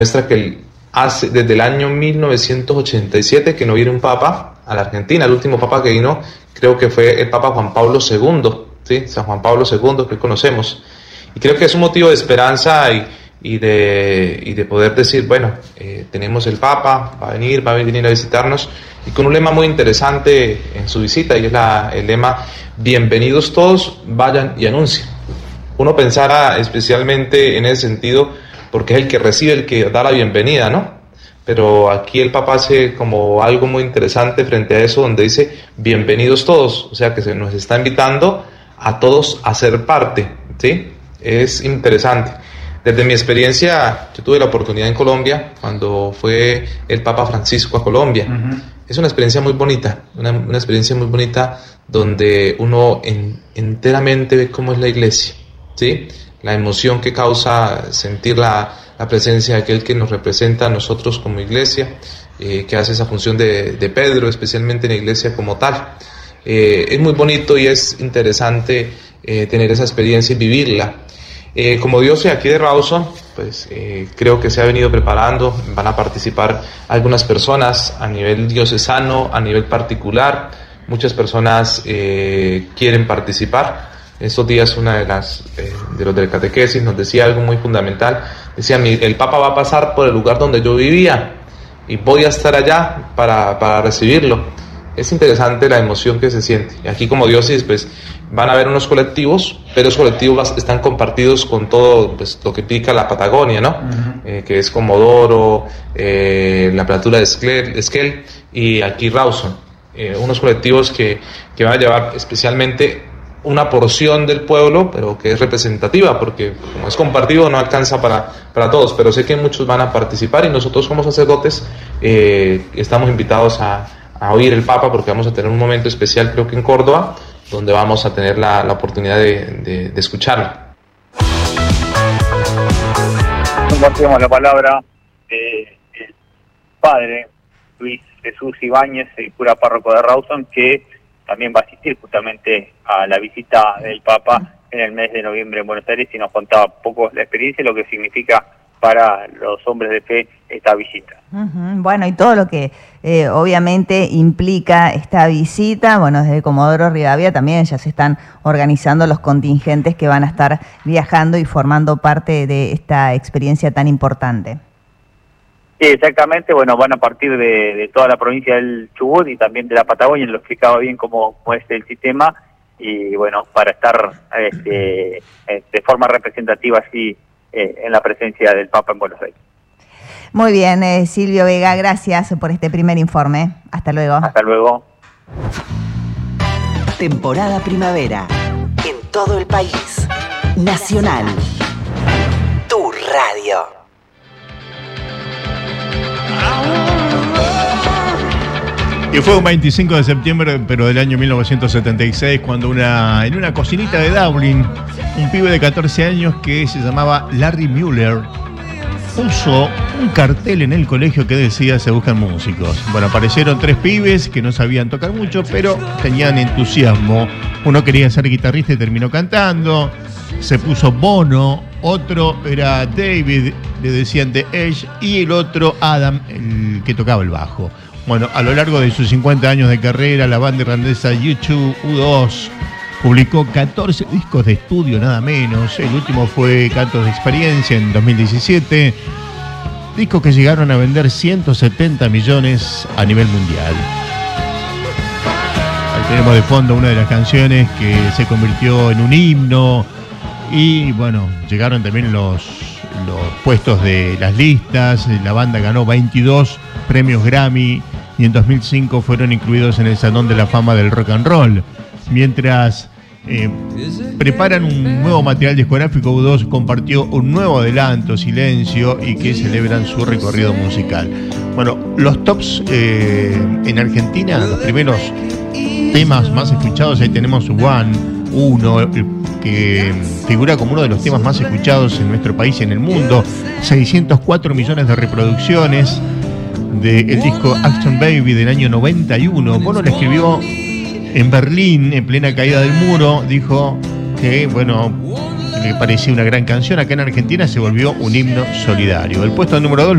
muestra que desde el año 1987 que no viene un papa a la Argentina. El último papa que vino creo que fue el Papa Juan Pablo II, ¿sí? San Juan Pablo II, que conocemos. Y creo que es un motivo de esperanza y de poder decir, bueno, tenemos el Papa, va a venir a visitarnos, y con un lema muy interesante en su visita, y es el lema: bienvenidos todos, vayan y anuncien. Uno pensara especialmente en ese sentido, porque es el que recibe, el que da la bienvenida, ¿no? Pero aquí el Papa hace como algo muy interesante frente a eso, donde dice bienvenidos todos, o sea que se nos está invitando a todos a ser parte, ¿sí? Es interesante. Desde mi experiencia, yo tuve la oportunidad en Colombia, cuando fue el Papa Francisco a Colombia. Es una experiencia muy bonita, una experiencia muy bonita, donde uno enteramente ve cómo es la iglesia, ¿sí? La emoción que causa sentir la presencia de aquel que nos representa a nosotros como iglesia, que hace esa función de Pedro, especialmente en la iglesia como tal. Es muy bonito y es interesante tener esa experiencia y vivirla. Como diócesis aquí de Rawson, pues creo que se ha venido preparando, van a participar algunas personas a nivel diocesano, a nivel particular, muchas personas quieren participar. Estos días una de los del catequesis nos decía algo muy fundamental, decía: el Papa va a pasar por el lugar donde yo vivía y voy a estar allá para recibirlo. Es interesante la emoción que se siente. Y aquí como diócesis pues van a haber unos colectivos, pero los colectivos están compartidos con todo pues, lo que implica la Patagonia, ¿no? Que es Comodoro, la Platura de Esquel y aquí Rawson. Unos colectivos que van a llevar especialmente una porción del pueblo, pero que es representativa, porque como es compartido no alcanza para todos, pero sé que muchos van a participar, y nosotros como sacerdotes estamos invitados a oír el Papa, porque vamos a tener un momento especial, creo que en Córdoba, donde vamos a tener la oportunidad de escucharlo. Compartimos la palabra del padre Luis Jesús Ibáñez, el cura párroco de Rawson, que también va a asistir justamente a la visita del Papa en el mes de noviembre en Buenos Aires, y nos contaba un poco la experiencia y lo que significa para los hombres de fe esta visita. Bueno, y todo lo que obviamente implica esta visita. Bueno, desde Comodoro Rivadavia también ya se están organizando los contingentes que van a estar viajando y formando parte de esta experiencia tan importante. Sí, exactamente. Bueno, van a partir de toda la provincia del Chubut y también de la Patagonia. Lo explicaba bien cómo es el sistema, y bueno, para estar de forma representativa así en la presencia del Papa en Buenos Aires. Muy bien, Silvio Vega, gracias por este primer informe. Hasta luego. Hasta luego. Temporada primavera en todo el país. Nacional. Tu radio. Y fue un 25 de septiembre, pero del año 1976, cuando en una cocinita de Dublín, un pibe de 14 años que se llamaba Larry Mueller puso un cartel en el colegio que decía: se buscan músicos. Bueno, aparecieron 3 pibes que no sabían tocar mucho, pero tenían entusiasmo. Uno quería ser guitarrista y terminó cantando. Se puso Bono, otro era David, le decían The Edge, y el otro Adam, el que tocaba el bajo. Bueno, a lo largo de sus 50 años de carrera, la banda irlandesa U2, U2 publicó 14 discos de estudio, nada menos. El último fue Cantos de Experiencia en 2017. Discos que llegaron a vender 170 millones a nivel mundial. Ahí tenemos de fondo una de las canciones que se convirtió en un himno. Y bueno, llegaron también los puestos de las listas. La banda ganó 22 premios Grammy y en 2005 fueron incluidos en el Salón de la Fama del Rock and Roll. Mientras preparan un nuevo material discográfico, U2 compartió un nuevo adelanto, Silencio, y que celebran su recorrido musical. Bueno, los tops en Argentina, los primeros temas más escuchados, ahí tenemos Uno, que figura como uno de los temas más escuchados en nuestro país y en el mundo. 604 millones de reproducciones del disco Action Baby del año 91. Bono lo escribió en Berlín, en plena caída del muro. Dijo que, bueno, que parecía una gran canción, acá en Argentina se volvió un himno solidario. El puesto número 2